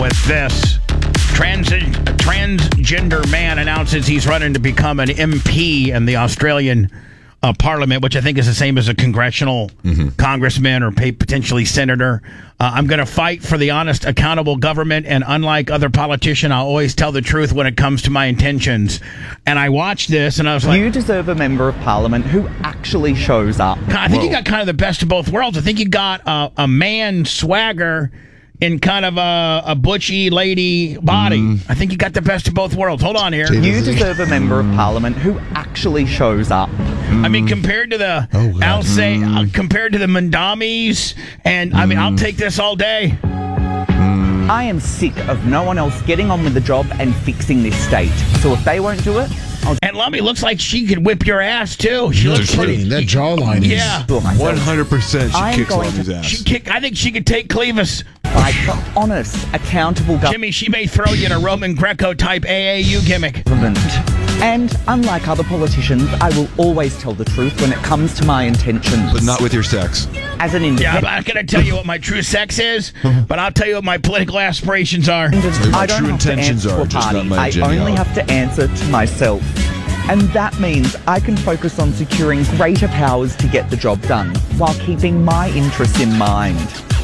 with this. Transgender man announces he's running to become an MP in the Australian Parliament, which I think is the same as a congressional congressman or potentially senator. I'm going to fight for the honest, accountable government, and unlike other politicians, I'll always tell the truth when it comes to my intentions. And I watched this, and I was like... You deserve a member of parliament who actually shows up. I think you got kind of the best of both worlds. I think you got a man swagger in kind of a butchy lady body. I think you got the best of both worlds. Hold on here. You deserve a member of parliament who actually shows up. I mean, compared to the compared to the Mandamis, and I mean, I'll take this all day. I am sick of no one else getting on with the job and fixing this state. So if they won't do it, And Lummy looks like she could whip your ass too. She looks pretty. That jawline is... Yeah. 100% she kicks Lummy's ass. I think she could take Clevis. Like the honest, accountable Jimmy, she may throw you in a Roman Greco type AAU gimmick. government. And unlike other politicians, I will always tell the truth when it comes to my intentions. But not with your sex. As an Yeah, independent, I'm not going to tell you what my true sex is, but I'll tell you what my political aspirations are. I don't true have to intentions answer to are a just party. not my I genealogy. only have to answer to myself. And that means I can focus on securing greater powers to get the job done, while keeping my interests in mind.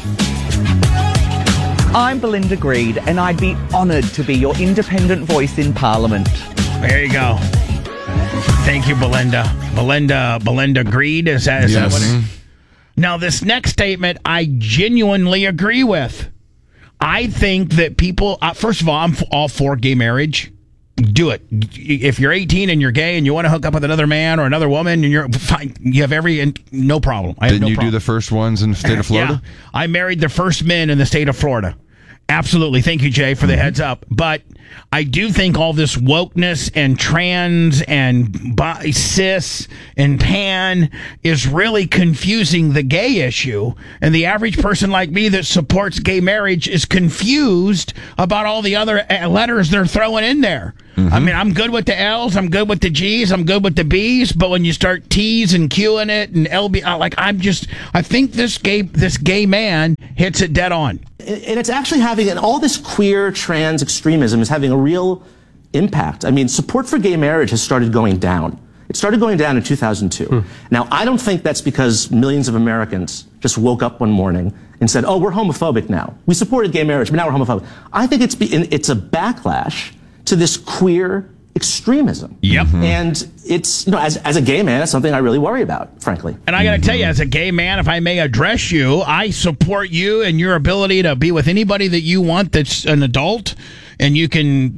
I'm Belinda Greed, and I'd be honoured to be your independent voice in Parliament. There you go. Thank you, Belinda. Belinda Greed, is that what it is? Now, this next statement, I genuinely agree with. I think that people, first of all, I'm all for gay marriage. Do it. If you're 18 and you're gay and you want to hook up with another man or another woman, and you're fine, you have no problem. Didn't you do the first ones in the state of Florida? Yeah, I married the first men in the state of Florida. Absolutely. Thank you, Jay, for the heads up. But I do think all this wokeness and trans and cis and pan is really confusing the gay issue. And the average person like me that supports gay marriage is confused about all the other letters they're throwing in there. I mean, I'm good with the L's, I'm good with the G's, I'm good with the B's, but when you start T's and Q'ing it and LB, I think this gay man hits it dead on. And it's actually and all this queer trans extremism is having a real impact. I mean, support for gay marriage has started going down. It started going down in 2002. Now, I don't think that's because millions of Americans just woke up one morning and said, oh, we're homophobic now. We supported gay marriage, but now we're homophobic. I think it's a backlash to this queer extremism. Yep. And it's, as a gay man, that's something I really worry about, frankly. And I got to tell you, as a gay man, if I may address you, I support you and your ability to be with anybody that you want that's an adult, and you can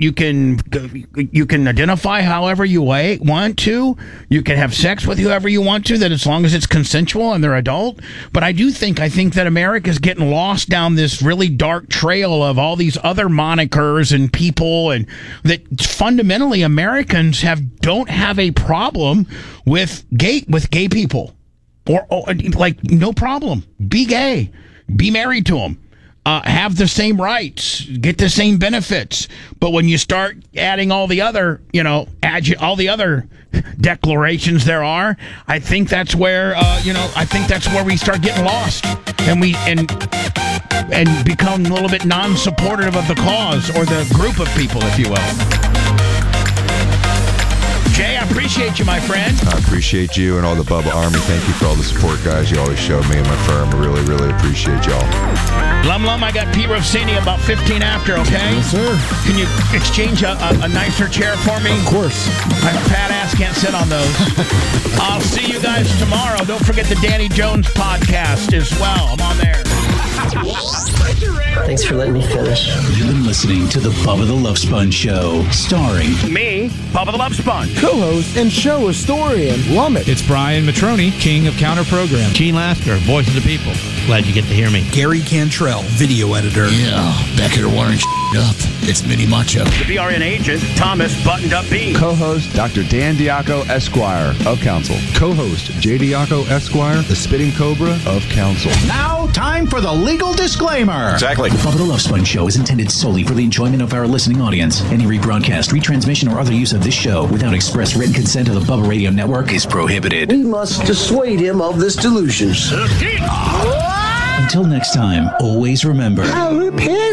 identify however you want to. You can have sex with whoever you want to, that as long as it's consensual and they're adult. But I think that America's getting lost down this really dark trail of all these other monikers and people, and that fundamentally Americans don't have a problem with gay people, or like no problem. Be gay, be married to them. Have the same rights, get the same benefits. But when you start adding all the other, all the other declarations there are, I think that's where, we start getting lost, and become a little bit non-supportive of the cause or the group of people, if you will. Jay, I appreciate you, my friend. I appreciate you and all the Bubba Army. Thank you for all the support, guys. You always show me and my firm. I really, really appreciate y'all. Lum, I got Pete Rossini about 15 after, okay? Yes, sir. Can you exchange a nicer chair for me? Of course. My fat ass can't sit on those. I'll see you guys tomorrow. Don't forget the Danny Jones podcast as well. I'm on there. Thanks for letting me finish. You've been listening to the Bubba the Love Sponge Show, starring Me, Bubba the Love Sponge. Co-host and show historian, Lummit. It's Brian Matroni, king of counter program. Gene Lasker, voice of the people. Glad you get to hear me. Gary Cantrell, video editor. Yeah, back here wiring up. It's Mini Macho. The BRN agent, Thomas Buttoned Up B. Co-host, Dr. Dan Diaco, Esquire, of Council. Co-host, J. Diaco, Esquire, the Spitting Cobra of Council. Now, time for the legal disclaimer. Exactly. The Bubba the Love Sponge Show is intended solely for the enjoyment of our listening audience. Any rebroadcast, retransmission, or other use of this show without express written consent of the Bubba Radio Network is prohibited. We must dissuade him of this delusion. Until next time, always remember...